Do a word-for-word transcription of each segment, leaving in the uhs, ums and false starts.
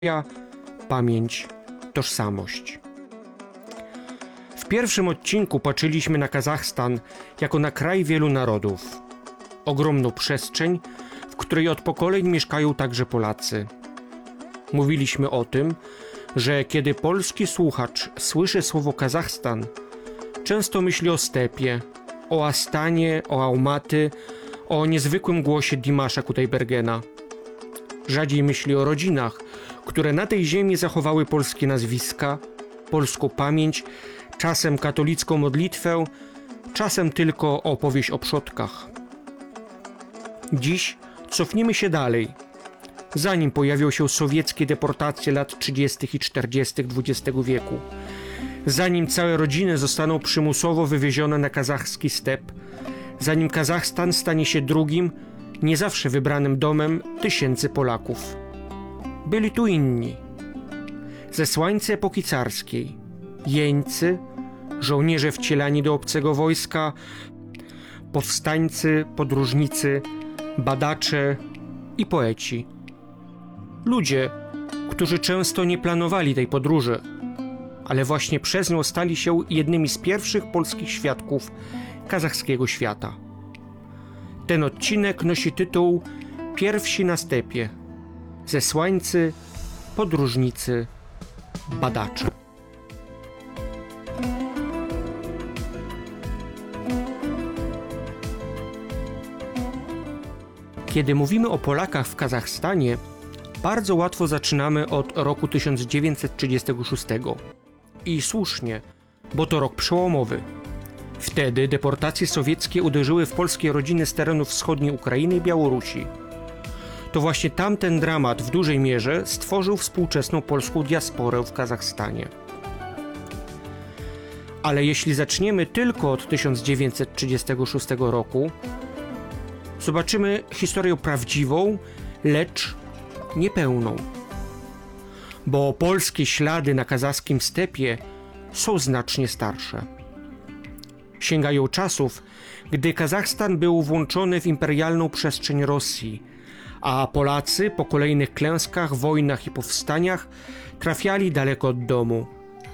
pamięć, tożsamość. W pierwszym odcinku patrzyliśmy na Kazachstan jako na kraj wielu narodów. Ogromną przestrzeń, w której od pokoleń mieszkają także Polacy. Mówiliśmy o tym, że kiedy polski słuchacz słyszy słowo Kazachstan, często myśli o stepie, o Astanie, o Almaty, o niezwykłym głosie Dimasza Kudaibergena. Rzadziej myśli o rodzinach, które na tej ziemi zachowały polskie nazwiska, polską pamięć, czasem katolicką modlitwę, czasem tylko opowieść o przodkach. Dziś cofnijmy się dalej. Zanim pojawią się sowieckie deportacje lat trzydziestych i czterdziestych dwudziestego wieku, zanim całe rodziny zostaną przymusowo wywiezione na kazachski step, zanim Kazachstan stanie się drugim, nie zawsze wybranym domem tysięcy Polaków. Byli tu inni. Zesłańcy epoki carskiej, jeńcy, żołnierze wcielani do obcego wojska, powstańcy, podróżnicy, badacze i poeci. Ludzie, którzy często nie planowali tej podróży, ale właśnie przez nią stali się jednymi z pierwszych polskich świadków kazachskiego świata. Ten odcinek nosi tytuł Pierwsi na stepie. Zesłańcy, podróżnicy, badacze. Kiedy mówimy o Polakach w Kazachstanie, bardzo łatwo zaczynamy od roku tysiąc dziewięćset trzydziestego szóstego. I słusznie, bo to rok przełomowy. Wtedy deportacje sowieckie uderzyły w polskie rodziny z terenów wschodniej Ukrainy i Białorusi. To właśnie tamten dramat w dużej mierze stworzył współczesną polską diasporę w Kazachstanie. Ale jeśli zaczniemy tylko od tysiąc dziewięćset trzydziestego szóstego roku, zobaczymy historię prawdziwą, lecz niepełną. Bo polskie ślady na kazachskim stepie są znacznie starsze. Sięgają czasów, gdy Kazachstan był włączony w imperialną przestrzeń Rosji, a Polacy po kolejnych klęskach, wojnach i powstaniach trafiali daleko od domu.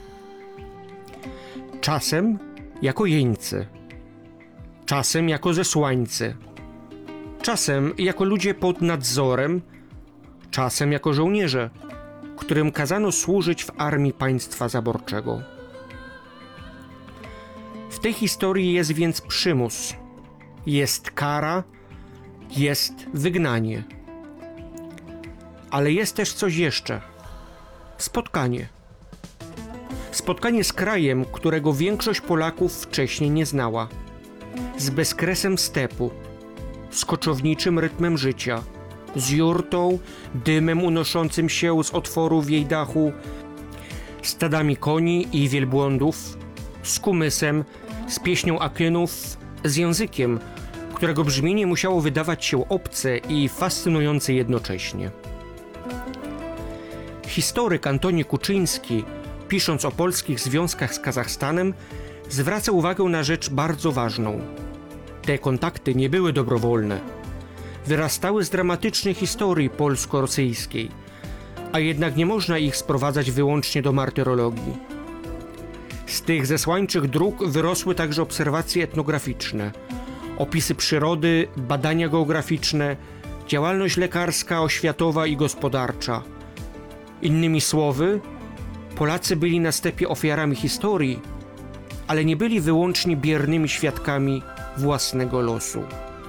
Czasem jako jeńcy, czasem jako zesłańcy, czasem jako ludzie pod nadzorem, czasem jako żołnierze, którym kazano służyć w armii państwa zaborczego. W tej historii jest więc przymus, jest kara, jest wygnanie. Ale jest też coś jeszcze. Spotkanie. Spotkanie z krajem, którego większość Polaków wcześniej nie znała. Z bezkresem stepu, z koczowniczym rytmem życia, z jurtą, dymem unoszącym się z otworów jej dachu, stadami koni i wielbłądów, z kumysem, z pieśnią akynów, z językiem, którego brzmienie musiało wydawać się obce i fascynujące jednocześnie. Historyk Antoni Kuczyński, pisząc o polskich związkach z Kazachstanem, zwraca uwagę na rzecz bardzo ważną. Te kontakty nie były dobrowolne. Wyrastały z dramatycznej historii polsko-rosyjskiej, a jednak nie można ich sprowadzać wyłącznie do martyrologii. Z tych zesłańczych dróg wyrosły także obserwacje etnograficzne, opisy przyrody, badania geograficzne, działalność lekarska, oświatowa i gospodarcza. Innymi słowy, Polacy byli na stepie ofiarami historii, ale nie byli wyłącznie biernymi świadkami własnego losu.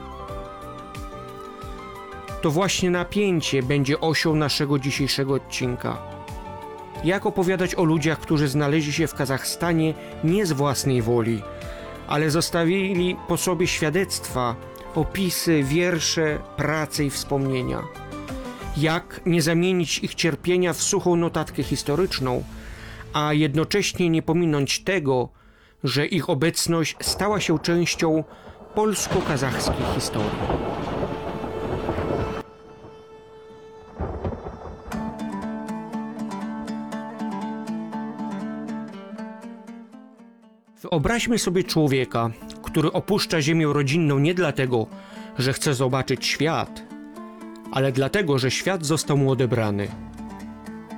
To właśnie napięcie będzie osią naszego dzisiejszego odcinka. Jak opowiadać o ludziach, którzy znaleźli się w Kazachstanie nie z własnej woli, ale zostawili po sobie świadectwa, opisy, wiersze, prace i wspomnienia. Jak nie zamienić ich cierpienia w suchą notatkę historyczną, a jednocześnie nie pominąć tego, że ich obecność stała się częścią polsko-kazachskiej historii. Wyobraźmy sobie człowieka, który opuszcza ziemię rodzinną nie dlatego, że chce zobaczyć świat, ale dlatego, że świat został mu odebrany.